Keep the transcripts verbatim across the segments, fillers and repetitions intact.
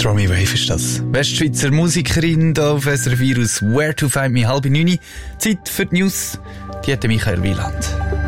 Romy Wave ist das. Westschweizer Musikerin hier auf S R F vier aus Where to Find Me, halb neun. Zeit für die News. Die hat Michael Wieland.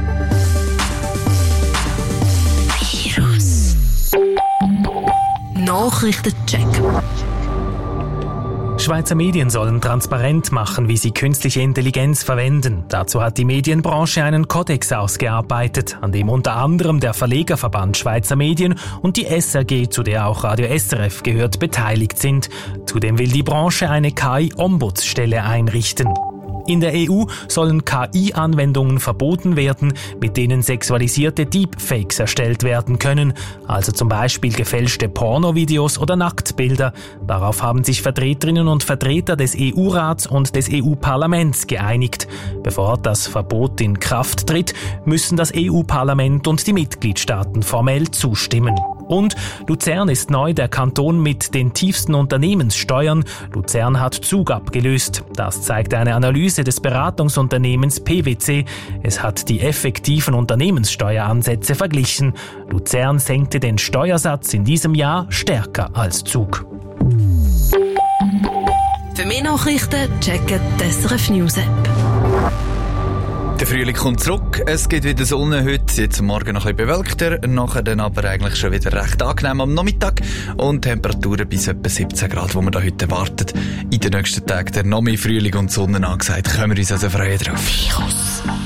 Virus. Nachrichtencheck. Schweizer Medien sollen transparent machen, wie sie künstliche Intelligenz verwenden. Dazu hat die Medienbranche einen Kodex ausgearbeitet, an dem unter anderem der Verlegerverband Schweizer Medien und die S R G, zu der auch Radio S R F gehört, beteiligt sind. Zudem will die Branche eine K I-Ombudsstelle einrichten. In der E U sollen K I-Anwendungen verboten werden, mit denen sexualisierte Deepfakes erstellt werden können, also zum Beispiel gefälschte Pornovideos oder Nacktbilder. Darauf haben sich Vertreterinnen und Vertreter des E U-Rats und des E U-Parlaments geeinigt. Bevor das Verbot in Kraft tritt, müssen das E U-Parlament und die Mitgliedstaaten formell zustimmen. Und Luzern ist neu der Kanton mit den tiefsten Unternehmenssteuern. Luzern hat Zug abgelöst. Das zeigt eine Analyse des Beratungsunternehmens P W C. Es hat die effektiven Unternehmenssteueransätze verglichen. Luzern senkte den Steuersatz in diesem Jahr stärker als Zug. Für mehr Nachrichten checken die S R F News App. Der Frühling kommt zurück, es gibt wieder Sonne heute, jetzt am Morgen noch ein bisschen bewölkter, nachher dann aber eigentlich schon wieder recht angenehm am Nachmittag und Temperaturen bis etwa siebzehn Grad, die wir da heute erwarten. In den nächsten Tagen der noch mehr Frühling und Sonne angesagt, können wir uns also freuen drauf. Virus.